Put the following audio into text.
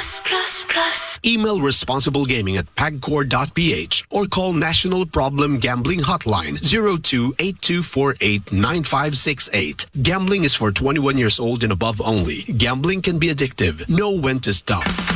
Email responsiblegaming@pagcor.ph or call National Problem Gambling Hotline 02-8248-9568. Gambling is for 21 years old and above only. Gambling can be addictive. Know when to stop.